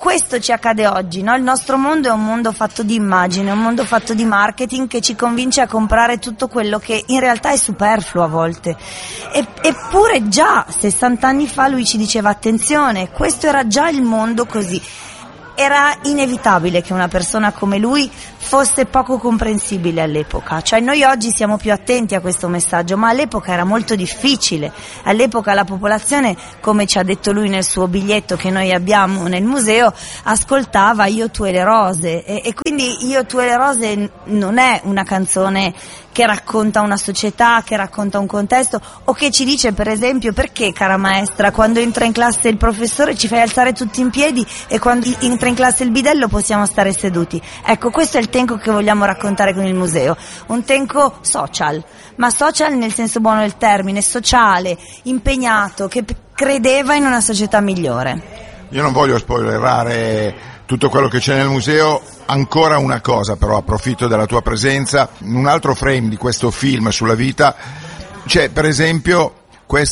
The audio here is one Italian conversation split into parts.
questo ci accade oggi, no? Il nostro mondo è un mondo fatto di immagine, un mondo fatto di marketing che ci convince a comprare tutto quello che in realtà è superfluo a volte. Eppure già 60 anni fa lui ci diceva: attenzione, questo era già il mondo così. Era inevitabile che una persona come lui fosse poco comprensibile all'epoca, cioè noi oggi siamo più attenti a questo messaggio, ma all'epoca era molto difficile. All'epoca la popolazione, come ci ha detto lui nel suo biglietto che noi abbiamo nel museo, ascoltava Io, tu e le rose, e quindi Io, tu e le rose non è una canzone che racconta una società, che racconta un contesto, o che ci dice, per esempio, perché, cara maestra, quando entra in classe il professore ci fai alzare tutti in piedi e quando entra in classe il bidello possiamo stare seduti. Ecco, questo è il Tenco che vogliamo raccontare con il museo, un Tenco social, ma social nel senso buono del termine, sociale, impegnato, che credeva in una società migliore. Io non voglio spoilerare tutto quello che c'è nel museo. Ancora una cosa, però, approfitto della tua presenza, in un altro frame di questo film sulla vita c'è, per esempio,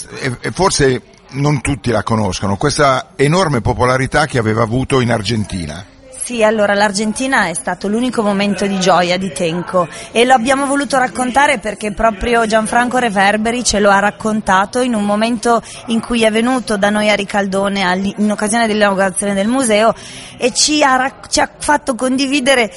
e forse non tutti la conoscono, questa enorme popolarità che aveva avuto in Argentina. Sì, allora l'Argentina è stato l'unico momento di gioia di Tenco e lo abbiamo voluto raccontare perché proprio Gianfranco Reverberi ce lo ha raccontato in un momento in cui è venuto da noi a Ricaldone in occasione dell'inaugurazione del museo e ci ha condividere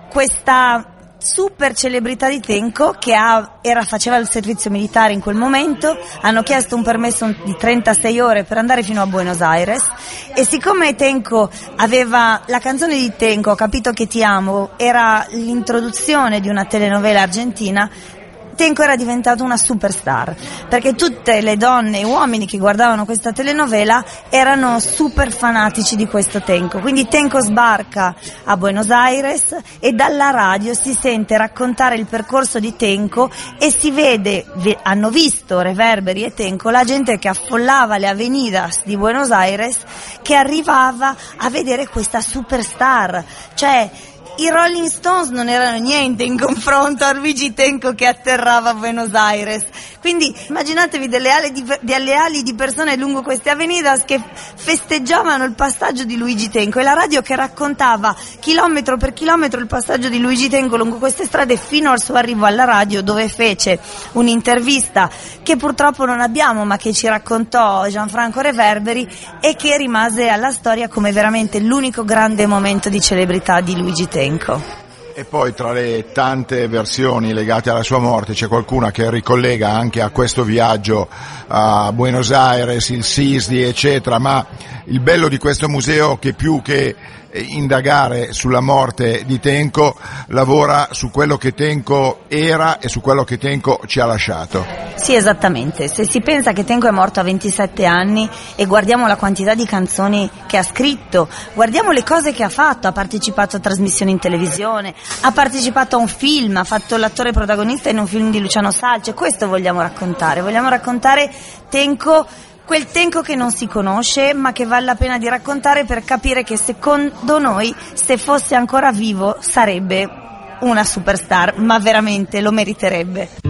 questa super celebrità di Tenco che faceva il servizio militare in quel momento. Hanno chiesto un permesso di 36 ore per andare fino a Buenos Aires e siccome Tenco aveva la canzone di Tenco, Ho capito che ti amo, era l'introduzione di una telenovela argentina, Tenco era diventato una superstar, perché tutte le donne e uomini che guardavano questa telenovela erano super fanatici di questo Tenco. Quindi Tenco sbarca a Buenos Aires e dalla radio si sente raccontare il percorso di Tenco e si vede, hanno visto Reverberi e Tenco, la gente che affollava le avenidas di Buenos Aires che arrivava a vedere questa superstar, cioè i Rolling Stones non erano niente in confronto a Luigi Tenco che atterrava a Buenos Aires. Quindi immaginatevi delle ali di persone lungo queste avenidas che festeggiavano il passaggio di Luigi Tenco e la radio che raccontava chilometro per chilometro il passaggio di Luigi Tenco lungo queste strade fino al suo arrivo alla radio, dove fece un'intervista che purtroppo non abbiamo ma che ci raccontò Gianfranco Reverberi e che rimase alla storia come veramente l'unico grande momento di celebrità di Luigi Tenco. E poi tra le tante versioni legate alla sua morte c'è qualcuna che ricollega anche a questo viaggio a Buenos Aires, il Sisli, eccetera, ma il bello di questo museo è che più che indagare sulla morte di Tenco lavora su quello che Tenco era e su quello che Tenco ci ha lasciato. Sì, esattamente. Se si pensa che Tenco è morto a 27 anni e guardiamo la quantità di canzoni che ha scritto, guardiamo le cose che ha fatto, ha partecipato a trasmissioni in televisione, ha partecipato a un film, ha fatto l'attore protagonista in un film di Luciano Salce. Questo vogliamo raccontare Tenco, quel Tenco che non si conosce ma che vale la pena di raccontare per capire che secondo noi se fosse ancora vivo sarebbe una superstar, ma veramente lo meriterebbe.